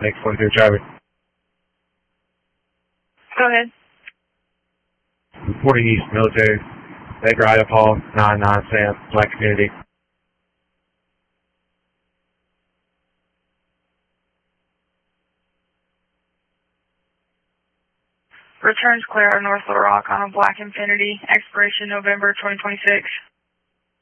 Thanks for your driver. Go ahead. Reporting East Military. Baker Idaho, 99 Sam, Black Community. Returns clear out of North Little Rock on a Black Infinity, expiration November 2026.